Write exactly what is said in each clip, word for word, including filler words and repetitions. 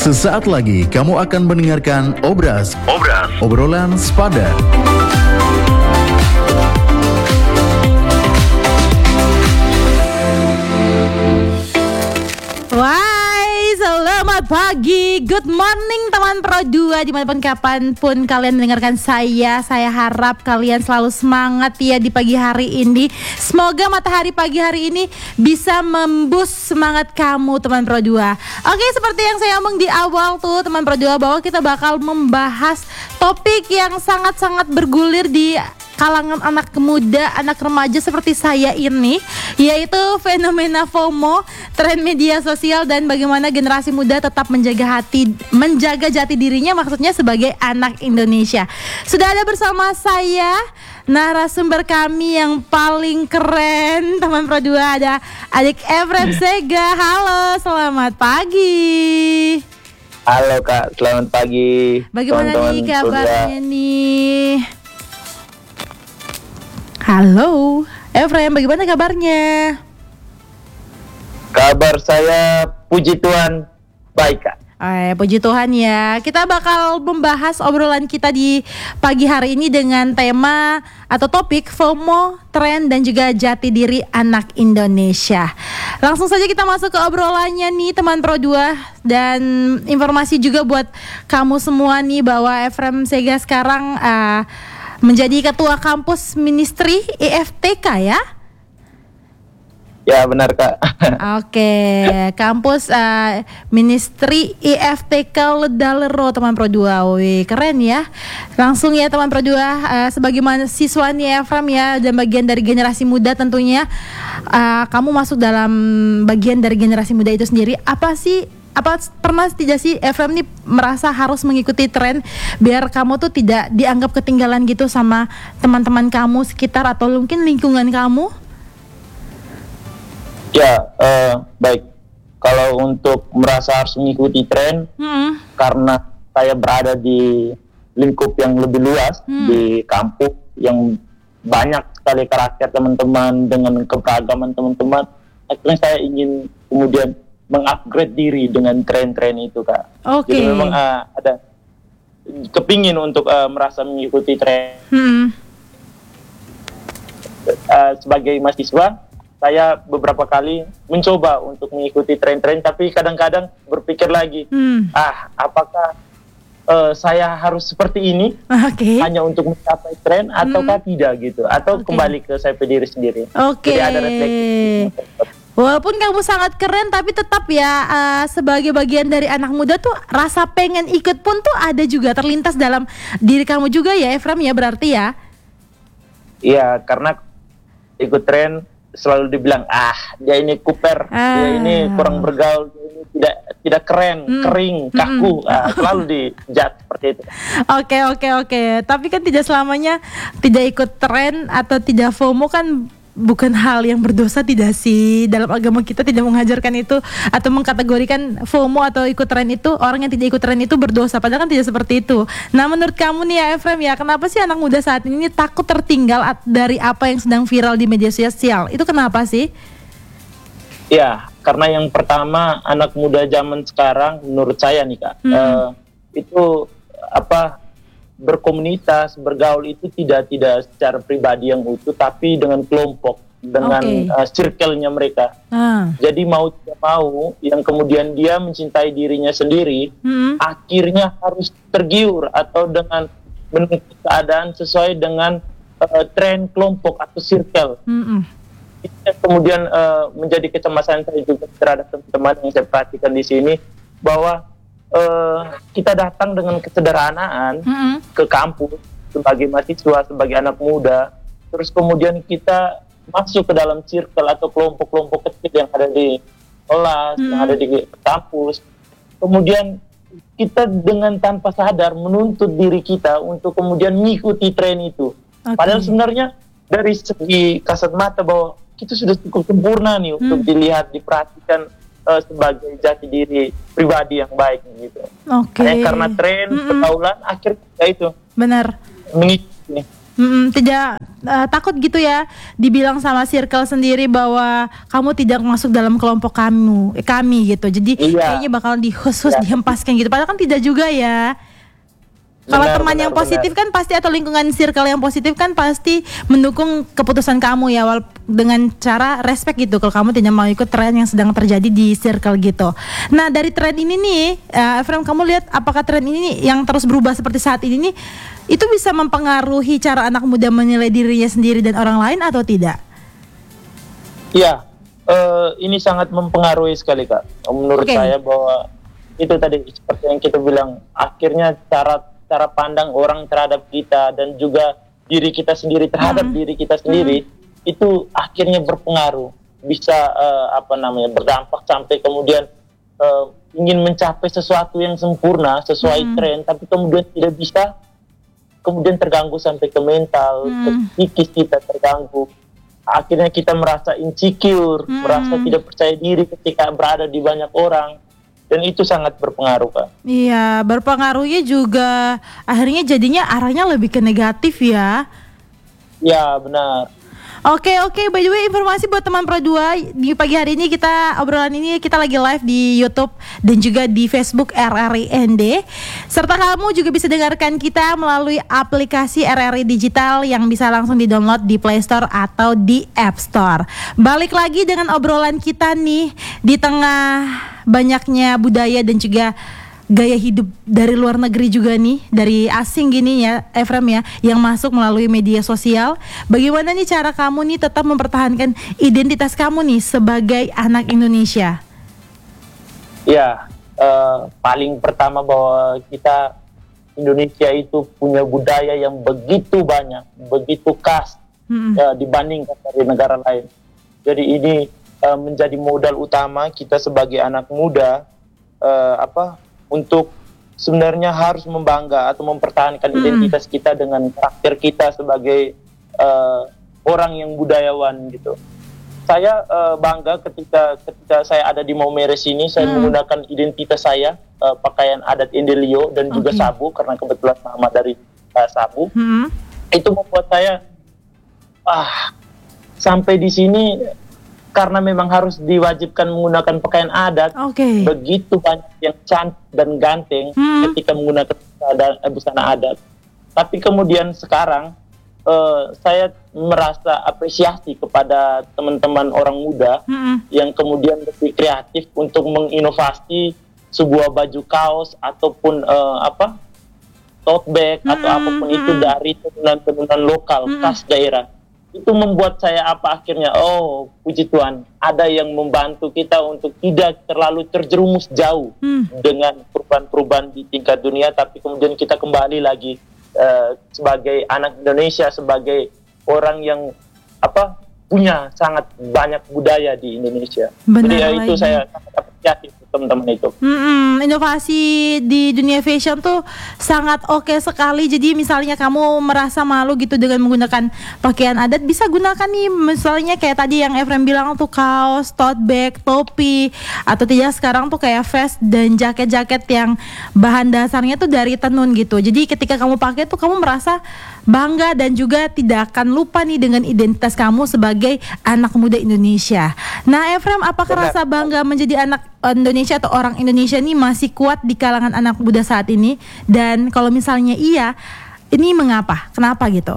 Sesaat lagi kamu akan mendengarkan Obras, Obras, obrolan sepadan. Why, selamat pagi, good morning teman Pro dua dimanapun kapanpun kalian mendengarkan saya. Saya harap kalian selalu semangat ya di pagi hari ini. Semoga matahari pagi hari ini bisa memboost semangat kamu teman Pro dua. Oke, seperti yang saya omong di awal tuh teman Pro dua, bahwa kita bakal membahas topik yang sangat-sangat bergulir di kalangan anak muda, anak remaja seperti saya ini, yaitu fenomena FOMO, tren media sosial, dan bagaimana generasi muda tetap menjaga hati, menjaga jati dirinya, maksudnya sebagai anak Indonesia. Sudah ada bersama saya narasumber kami yang paling keren, teman Pro dua, ada adik Efrem Sega. Halo, selamat pagi. Halo Kak, selamat pagi. Bagaimana teman-teman nih kabarnya nih? Halo, Efrem, bagaimana kabarnya? Kabar saya puji Tuhan baik Kak. Eh, puji Tuhan ya. Kita bakal membahas obrolan kita di pagi hari ini dengan tema atau topik FOMO, tren dan juga jati diri anak Indonesia. Langsung saja kita masuk ke obrolannya nih teman Pro dua. Dan informasi juga buat kamu semua nih bahwa Efrem Sega sekarang uh, menjadi ketua kampus Ministry I F T K ya? Ya benar Kak. Oke, kampus uh, Ministry I F T K Ledalero teman Pro dua. Wih, keren ya. Langsung ya teman Pro dua, uh, sebagai mahasiswa nih Efrem ya, dan bagian dari generasi muda tentunya, uh, kamu masuk dalam bagian dari generasi muda itu sendiri. Apa sih Apa pernah tidak sih Efrem nih merasa harus mengikuti tren biar kamu tuh tidak dianggap ketinggalan gitu sama teman-teman kamu sekitar atau mungkin lingkungan kamu? Ya uh, baik. Kalau untuk merasa harus mengikuti tren, hmm. karena saya berada di lingkup yang lebih luas, hmm. di kampus yang banyak sekali karakter teman-teman dengan keberagaman teman-teman, akhirnya saya ingin kemudian mengupgrade diri dengan tren-tren itu Kak. Okay. Jadi memang uh, ada kepingin untuk uh, merasa mengikuti tren. Hmm. Uh, sebagai mahasiswa, saya beberapa kali mencoba untuk mengikuti tren-tren, tapi kadang-kadang berpikir lagi, hmm. ah apakah uh, saya harus seperti ini okay. hanya untuk mencapai tren ataukah hmm. tidak gitu, atau okay. kembali ke saya diri sendiri. Oke. Okay. Jadi ada refleksi. Walaupun kamu sangat keren, tapi tetap ya uh, sebagai bagian dari anak muda tuh rasa pengen ikut pun tuh ada juga terlintas dalam diri kamu juga ya Efrem ya, berarti ya? Iya, karena ikut tren selalu dibilang ah dia ini kuper, ah. dia ini kurang bergaul, dia ini tidak tidak keren, hmm. kering, kaku, hmm. ah, selalu dijat seperti itu. Oke oke oke, tapi kan tidak selamanya tidak ikut tren atau tidak FOMO kan bukan hal yang berdosa, tidak sih? Dalam agama kita tidak mengajarkan itu atau mengkategorikan FOMO atau ikut tren itu, orang yang tidak ikut tren itu berdosa, padahal kan tidak seperti itu. Nah menurut kamu nih ya Efrem ya, kenapa sih anak muda saat ini takut tertinggal dari apa yang sedang viral di media sosial? Itu kenapa sih? Ya, karena yang pertama anak muda zaman sekarang menurut saya nih Kak, hmm. uh, itu apa berkomunitas, bergaul itu tidak tidak secara pribadi yang utuh, tapi dengan kelompok, dengan okay. uh, circle-nya mereka. Ah. Jadi mau tidak mau, yang kemudian dia mencintai dirinya sendiri, hmm. akhirnya harus tergiur atau dengan menuntut keadaan sesuai dengan uh, tren kelompok atau circle. Hmm. Itu kemudian uh, menjadi kecemasan saya juga terhadap teman-teman yang saya perhatikan di sini, bahwa Uh, kita datang dengan kesederhanaan mm-hmm. ke kampus sebagai mahasiswa, sebagai anak muda, terus kemudian kita masuk ke dalam circle atau kelompok-kelompok kecil yang ada di kelas, mm-hmm. yang ada di kampus, kemudian kita dengan tanpa sadar menuntut diri kita untuk kemudian mengikuti tren itu. Okay. Padahal sebenarnya dari segi kasat mata bahwa kita sudah cukup sempurna nih mm. untuk dilihat, diperhatikan Uh, sebagai jati diri pribadi yang baik gitu. Oke. Okay. Karena tren, mm-mm. pergaulan, akhirnya itu. Benar. Mengikuti. Mm-mm, tidak uh, takut gitu ya dibilang sama circle sendiri bahwa kamu tidak masuk dalam kelompok kamu, eh, kami gitu. Jadi Iya. kayaknya bakal dikhusus Iya. dihempaskan gitu. Padahal kan tidak juga ya. Kalau Benar, teman benar, yang positif benar. kan pasti atau lingkungan circle yang positif kan pasti mendukung keputusan kamu ya wal dengan cara respect gitu kalau kamu tidak mau ikut tren yang sedang terjadi di circle gitu. Nah dari tren ini nih, uh, Efrem, kamu lihat apakah tren ini nih yang terus berubah seperti saat ini nih itu bisa mempengaruhi cara anak muda menilai dirinya sendiri dan orang lain atau tidak? Iya, eh, ini sangat mempengaruhi sekali Kak. Menurut Oke. saya bahwa itu tadi seperti yang kita bilang, akhirnya cara cara pandang orang terhadap kita dan juga diri kita sendiri terhadap Hmm. diri kita sendiri itu akhirnya berpengaruh, bisa eh, apa namanya berdampak sampai kemudian eh, ingin mencapai sesuatu yang sempurna sesuai Hmm. tren, tapi kemudian tidak bisa, kemudian terganggu sampai ke mental, ke Hmm. psikis kita terganggu. Akhirnya kita merasa insecure, Hmm. merasa tidak percaya diri ketika berada di banyak orang. Dan itu sangat berpengaruh, Kak. Iya, berpengaruhnya juga akhirnya jadinya arahnya lebih ke negatif ya. Ya, benar. Oke oke, by the way informasi buat teman Pro dua di pagi hari ini kita obrolan ini kita lagi live di YouTube dan juga di Facebook R R I N D. Serta kamu juga bisa dengarkan kita melalui aplikasi R R I Digital yang bisa langsung di-download di Play Store atau di App Store. Balik lagi dengan obrolan kita nih di tengah banyaknya budaya dan juga gaya hidup dari luar negeri juga nih, dari asing gini ya Efrem ya, yang masuk melalui media sosial. Bagaimana nih cara kamu nih tetap mempertahankan identitas kamu nih sebagai anak Indonesia? Ya, eh, paling pertama bahwa kita Indonesia itu punya budaya yang begitu banyak, begitu khas Mm-mm. eh, dibandingkan dari negara lain. Jadi ini eh, menjadi modal utama kita sebagai anak muda eh, apa untuk sebenarnya harus membangga atau mempertahankan Hmm. identitas kita dengan karakter kita sebagai eh, orang yang budayawan gitu. Saya eh, bangga ketika ketika saya ada di Maumere sini, saya Hmm. menggunakan identitas saya, eh, pakaian adat Indelio dan juga Oke. sabu, karena kebetulan nama dari eh, sabu. Mm-mm. Itu membuat saya ah sampai di sini karena memang harus diwajibkan menggunakan pakaian adat. Oke. Begitu banyak yang cantik dan ganteng Hmm. ketika menggunakan busana, eh, busana adat. Tapi kemudian sekarang eh, saya merasa apresiasi kepada teman-teman orang muda Mm-mm. yang kemudian lebih kreatif untuk menginovasi sebuah baju kaos ataupun eh, apa tote bag atau Hmm, apapun hmm. itu dari tenunan-tenunan lokal Hmm. khas daerah. Itu membuat saya apa akhirnya, oh puji Tuhan, ada yang membantu kita untuk tidak terlalu terjerumus jauh Hmm. dengan perubahan-perubahan di tingkat dunia, tapi kemudian kita kembali lagi eh, sebagai anak Indonesia, sebagai orang yang apa punya sangat banyak budaya di Indonesia. Benar Jadi ya itu lagi. saya sangat apresiasi teman-teman itu. Mm-mm, inovasi di dunia fashion tuh sangat oke sekali. Jadi misalnya kamu merasa malu gitu dengan menggunakan pakaian adat, bisa gunakan nih misalnya kayak tadi yang Efrem bilang tuh kaos, tote bag, topi, atau tidak sekarang tuh kayak vest dan jaket-jaket yang bahan dasarnya tuh dari tenun gitu. Jadi ketika kamu pakai tuh kamu merasa bangga dan juga tidak akan lupa nih dengan identitas kamu sebagai anak muda Indonesia. Nah Efrem, apakah Benar. rasa bangga menjadi anak Indonesia atau orang Indonesia ini masih kuat di kalangan anak muda saat ini? Dan kalau misalnya iya, ini mengapa? Kenapa gitu?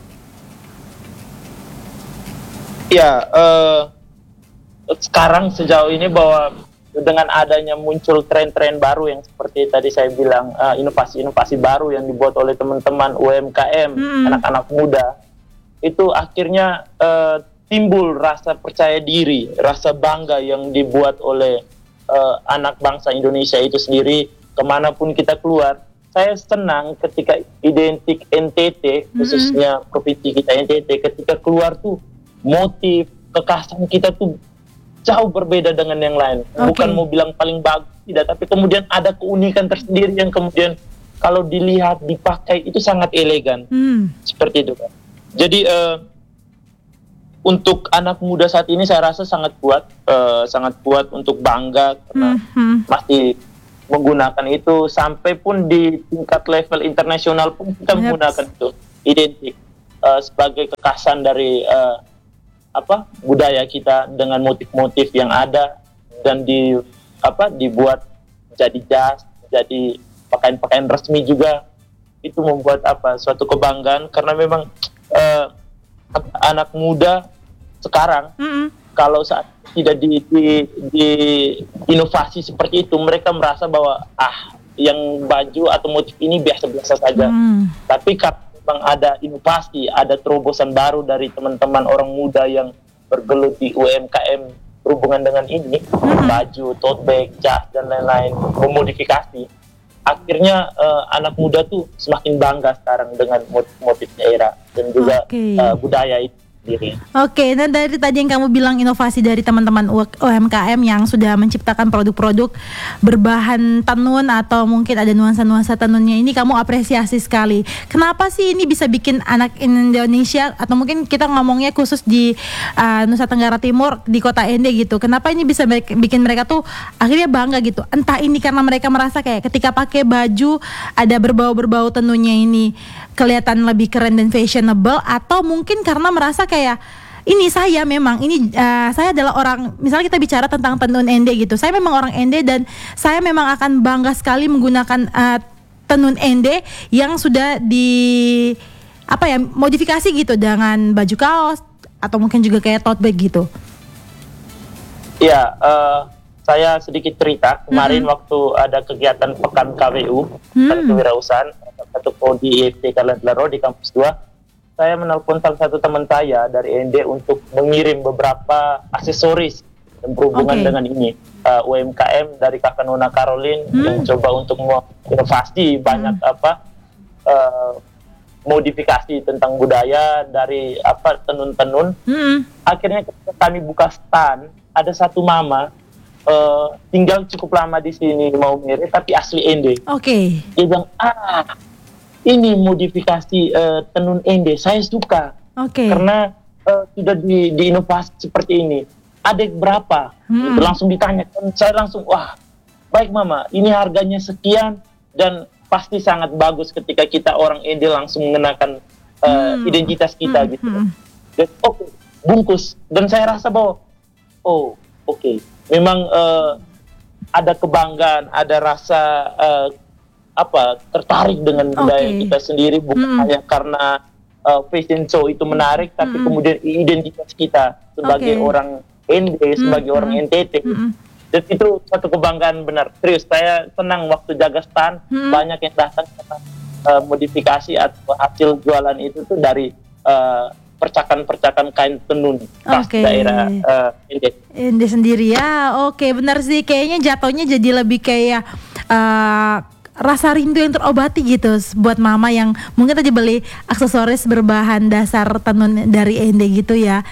Ya, eh, sekarang sejauh ini bahwa dengan adanya muncul tren-tren baru yang seperti tadi saya bilang, eh, inovasi-inovasi baru yang dibuat oleh teman-teman U M K M, Mm-mm. anak-anak muda, itu akhirnya eh, timbul rasa percaya diri, rasa bangga yang dibuat oleh eh, anak bangsa Indonesia itu sendiri. Kemanapun kita keluar, saya senang ketika identik N T T, khususnya provinsi kita N T T, ketika keluar tuh motif kekhasan kita tuh jauh berbeda dengan yang lain. Oke. Bukan mau bilang paling bagus, tidak, tapi kemudian ada keunikan tersendiri yang kemudian kalau dilihat, dipakai itu sangat elegan. Hmm. Seperti itu, Pak. Jadi eh, untuk anak muda saat ini saya rasa sangat kuat, eh, sangat kuat untuk bangga karena Hmm. masih menggunakan itu, sampai pun di tingkat level internasional pun kita Yep. menggunakan itu identik. uh, sebagai kekasan dari uh, apa budaya kita dengan motif-motif yang ada dan di apa dibuat jadi jas, jadi pakaian-pakaian resmi juga, itu membuat apa suatu kebanggaan karena memang uh, anak muda sekarang Mm-mm. kalau saat tidak di, di, di inovasi seperti itu, mereka merasa bahwa ah yang baju atau motif ini biasa-biasa saja. Mm. Tapi kalau memang ada inovasi, ada terobosan baru dari teman-teman orang muda yang bergelut di U M K M berhubungan dengan ini, Mm. baju, tote bag, jas dan lain-lain, memodifikasi. Akhirnya uh, anak muda tuh semakin bangga sekarang dengan motif-motif daerah dan juga Oke. uh, budaya itu sendiri. Oke, nah dari tadi yang kamu bilang inovasi dari teman-teman U M K M yang sudah menciptakan produk-produk berbahan tenun atau mungkin ada nuansa-nuansa tenunnya ini, kamu apresiasi sekali. Kenapa sih ini bisa bikin anak Indonesia atau mungkin kita ngomongnya khusus di uh, Nusa Tenggara Timur di kota Ende gitu? Kenapa ini bisa me- bikin mereka tuh akhirnya bangga gitu? Entah ini karena mereka merasa kayak ketika pakai baju ada berbau-berbau tenunnya ini kelihatan lebih keren dan fashionable, atau mungkin karena merasa kayak ini saya memang ini uh, saya adalah orang, misalnya kita bicara tentang tenun Ende gitu, saya memang orang Ende dan saya memang akan bangga sekali menggunakan uh, tenun Ende yang sudah di apa ya modifikasi gitu dengan baju kaos atau mungkin juga kayak tote bag gitu. Ya, uh, saya sedikit cerita kemarin Mm-hmm. waktu ada kegiatan Pekan K W U, Pekan Hmm. Kewirausahaan, satu prodi I F T Kalian Laro di kampus dua. Saya menelpon salah satu teman saya dari N D untuk mengirim beberapa aksesoris yang berhubungan Oke. dengan ini. Uh, U M K M dari Kakak Nona Caroline Hmm. yang coba untuk menginovasi banyak apa uh, modifikasi tentang budaya dari apa tenun-tenun. Hmm. Akhirnya ketika kami buka stand, ada satu mama uh, tinggal cukup lama di sini mau mirip tapi asli N D. Oke. Dia bilang, ah ini modifikasi uh, tenun N D, saya suka Oke. karena uh, sudah di, diinovasi seperti ini. Adek berapa? Hmm. Gitu, langsung ditanya. Dan saya langsung, wah baik mama, ini harganya sekian dan pasti sangat bagus ketika kita orang N D langsung mengenakan uh, Hmm. identitas kita Hmm. gitu. Hmm. Dan oke, bungkus. Dan saya rasa bahwa oh oke, memang uh, ada kebanggaan, ada rasa uh, apa tertarik dengan budaya Oke. kita sendiri, bukan Mm-mm. hanya karena uh, fashion show itu menarik, tapi Mm-mm. kemudian identitas kita sebagai Oke. orang N D, sebagai Mm-mm. orang N T T. Mm-mm. Dan itu suatu kebanggaan benar. Serius, saya senang waktu jaga stand, Mm-mm. banyak yang datang karena uh, modifikasi atau hasil jualan itu tuh dari uh, percakan-percakan kain tenun khas Oke. daerah uh, N D. Ende sendiri ya, oke benar sih, kayaknya jatuhnya jadi lebih kayak eh, rasa rindu yang terobati gitu buat mama yang mungkin tadi beli aksesoris berbahan dasar tenun dari Ende gitu ya.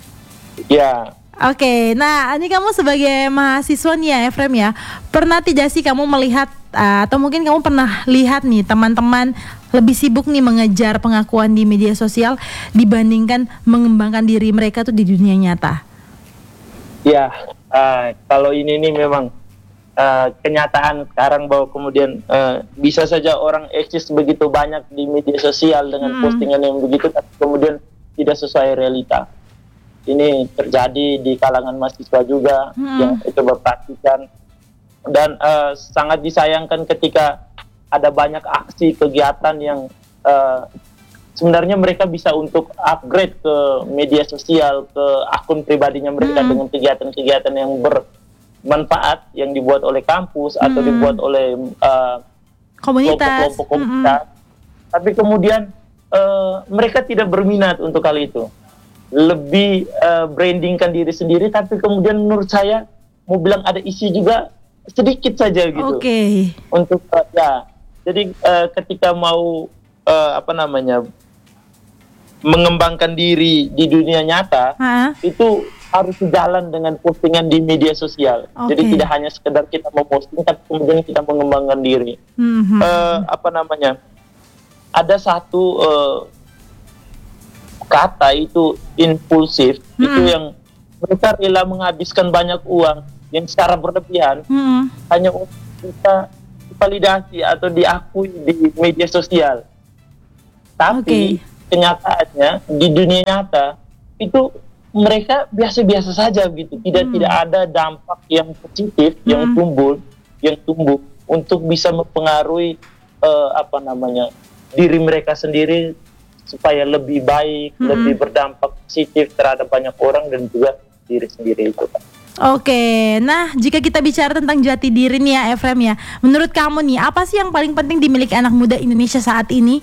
Ya, Oke, nah ini kamu sebagai mahasiswa nih ya Efrem ya, pernah tidak sih kamu melihat uh, atau mungkin kamu pernah lihat nih teman-teman lebih sibuk nih mengejar pengakuan di media sosial dibandingkan mengembangkan diri mereka tuh di dunia nyata? ya. Uh, kalau ini nih memang uh, kenyataan sekarang bahwa kemudian uh, bisa saja orang eksis begitu banyak di media sosial dengan Hmm. postingan yang begitu, tapi kemudian tidak sesuai realita. Ini terjadi di kalangan mahasiswa juga Hmm. yang coba praktikan, dan uh, sangat disayangkan ketika ada banyak aksi kegiatan yang uh, sebenarnya mereka bisa untuk upgrade ke media sosial, ke akun pribadinya mereka Hmm. dengan kegiatan-kegiatan yang bermanfaat yang dibuat oleh kampus atau Hmm. dibuat oleh uh, Komunitas. kelompok-kelompok komunitas. Tapi kemudian uh, mereka tidak berminat untuk hal itu. Lebih uh, brandingkan diri sendiri, tapi kemudian menurut saya mau bilang ada isi juga sedikit saja gitu. Oke. Untuk uh, ya, jadi uh, ketika mau uh, apa namanya mengembangkan diri di dunia nyata, Ha? itu harus sejalan dengan postingan di media sosial. Oke. Jadi tidak hanya sekedar kita mau posting, tapi kemudian kita mengembangkan diri. Mhm. Eh, apa namanya? Ada satu eh, kata itu impulsif, Hmm. itu yang mereka rela menghabiskan banyak uang yang secara berlebihan Mhm. hanya untuk bisa validasi atau diakui di media sosial. Tapi kenyataannya di dunia nyata itu mereka biasa-biasa saja gitu, tidak hmm. tidak ada dampak yang positif hmm. yang tumbuh yang tumbuh untuk bisa mempengaruhi uh, apa namanya diri mereka sendiri supaya lebih baik, hmm. lebih berdampak positif terhadap banyak orang dan juga diri sendiri itu. Oke, nah jika kita bicara tentang jati diri nih ya Efrem ya, menurut kamu nih apa sih yang paling penting dimiliki anak muda Indonesia saat ini?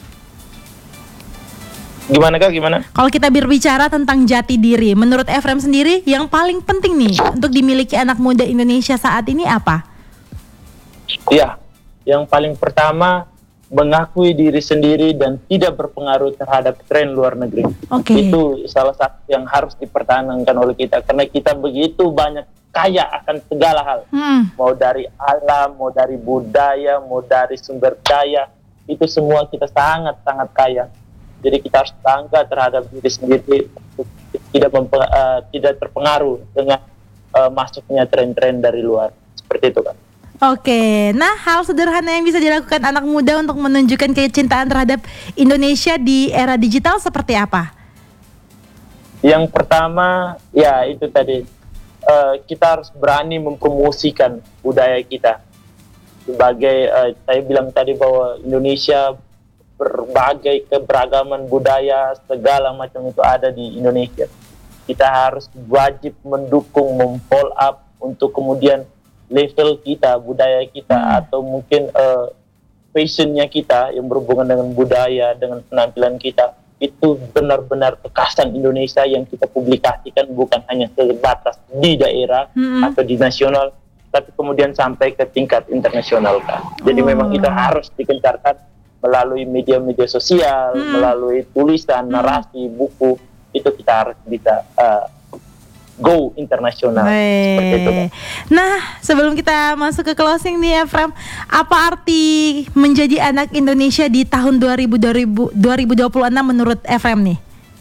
Gimana Kak, gimana? Kalau kita berbicara tentang jati diri, menurut Efrem sendiri yang paling penting nih untuk dimiliki anak muda Indonesia saat ini apa? Iya, yang paling pertama mengakui diri sendiri dan tidak berpengaruh terhadap tren luar negeri. Okay. Itu salah satu yang harus dipertahankan oleh kita karena kita begitu banyak kaya akan segala hal, hmm. mau dari alam, mau dari budaya, mau dari sumber daya, itu semua kita sangat-sangat kaya. Jadi kita harus bangga terhadap diri sendiri, tidak mempe- uh, tidak terpengaruh dengan uh, masuknya tren-tren dari luar. Seperti itu kan. Oke, nah hal sederhana yang bisa dilakukan anak muda untuk menunjukkan kecintaan terhadap Indonesia di era digital seperti apa? Yang pertama, ya itu tadi, uh, kita harus berani mempromosikan budaya kita. Sebagai, uh, saya bilang tadi bahwa Indonesia berbagai keberagaman budaya segala macam itu ada di Indonesia. Kita harus wajib mendukung, mem-follow up untuk kemudian level kita, budaya kita hmm. atau mungkin uh, fashionnya kita yang berhubungan dengan budaya, dengan penampilan kita itu benar-benar kekasan Indonesia yang kita publikasikan bukan hanya sebatas di daerah hmm. atau di nasional, tapi kemudian sampai ke tingkat internasional kan. Jadi oh. memang itu harus dikencarkan melalui media-media sosial, hmm. melalui tulisan, narasi, hmm. buku, itu kita harus bisa uh, go internasional. Seperti itu. Nah, sebelum kita masuk ke closing nih Efrem, apa arti menjadi anak Indonesia di tahun dua ribu dua puluh enam menurut Efrem nih?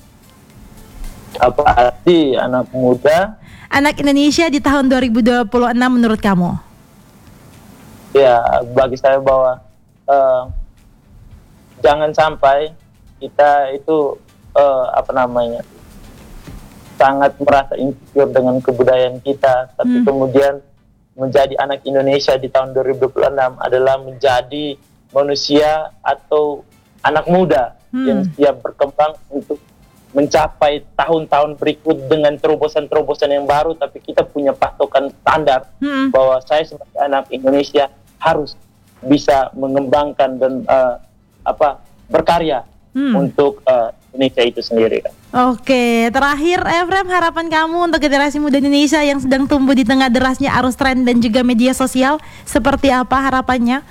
Apa arti anak muda? Anak Indonesia di tahun dua ribu dua puluh enam menurut kamu? Ya, bagi saya bahwa uh, jangan sampai kita itu uh, apa namanya sangat merasa insecure dengan kebudayaan kita, tapi hmm. kemudian menjadi anak Indonesia di tahun dua ribu dua puluh enam adalah menjadi manusia atau anak muda hmm. yang siap berkembang untuk mencapai tahun-tahun berikut dengan terobosan-terobosan yang baru, tapi kita punya patokan standar hmm. bahwa saya sebagai anak Indonesia harus bisa mengembangkan dan uh, apa berkarya hmm. untuk uh, Indonesia itu sendiri kan. Oke, terakhir Efrem, harapan kamu untuk generasi muda Indonesia yang sedang tumbuh di tengah derasnya arus tren dan juga media sosial, seperti apa harapannya?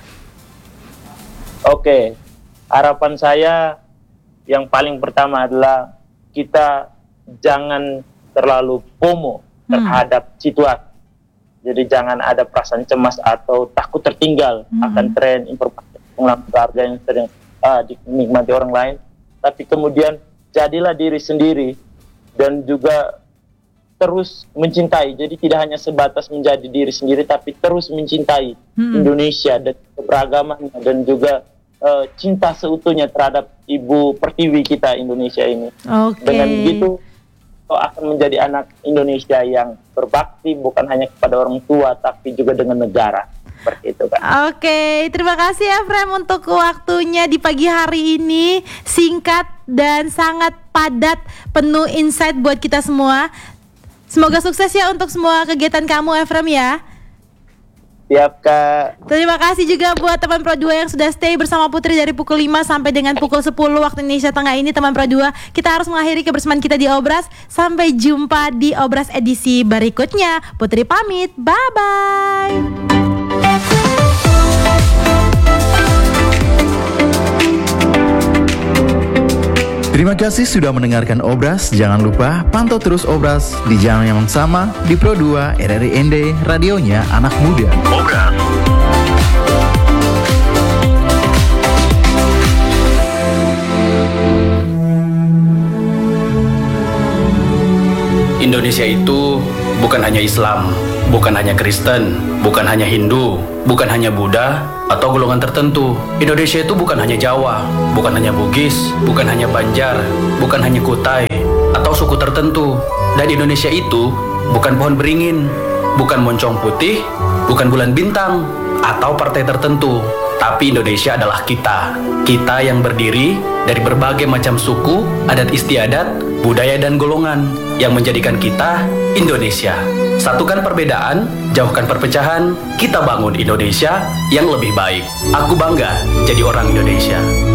Oke, harapan saya yang paling pertama adalah kita jangan terlalu FOMO hmm. terhadap situasi. Jadi jangan ada perasaan cemas atau takut tertinggal hmm. akan tren informasi pengalaman harga yang sering uh, dinikmati orang lain, tapi kemudian jadilah diri sendiri dan juga terus mencintai. Jadi tidak hanya sebatas menjadi diri sendiri, tapi terus mencintai hmm. Indonesia dan keberagamannya dan juga uh, cinta seutuhnya terhadap ibu pertiwi kita Indonesia ini. Okay. Dengan begitu kau akan menjadi anak Indonesia yang berbakti bukan hanya kepada orang tua tapi juga dengan negara. Seperti itu kan. Oke, terima kasih Efrem untuk waktunya di pagi hari ini, singkat dan sangat padat, penuh insight buat kita semua. Semoga sukses ya untuk semua kegiatan kamu Efrem ya. Siap Kak. Terima kasih juga buat teman Pro dua yang sudah stay bersama Putri dari pukul lima sampai dengan pukul sepuluh waktu Indonesia Tengah ini teman Pro dua. Kita harus mengakhiri kebersamaan kita di Obras. Sampai jumpa di Obras edisi berikutnya. Putri pamit, bye-bye. Terima kasih sudah mendengarkan Obras. Jangan lupa pantau terus Obras di jam yang sama di Pro dua R R I N D, radionya anak muda. Obras. Indonesia itu bukan hanya Islam, bukan hanya Kristen, bukan hanya Hindu, bukan hanya Buddha, atau golongan tertentu. Indonesia itu bukan hanya Jawa, bukan hanya Bugis, bukan hanya Banjar, bukan hanya Kutai, atau suku tertentu. Dan Indonesia itu bukan pohon beringin, bukan moncong putih, bukan bulan bintang, atau partai tertentu. Tapi Indonesia adalah kita. Kita yang berdiri dari berbagai macam suku, adat istiadat, budaya dan golongan yang menjadikan kita Indonesia. Satukan perbedaan, jauhkan perpecahan, kita bangun Indonesia yang lebih baik. Aku bangga jadi orang Indonesia.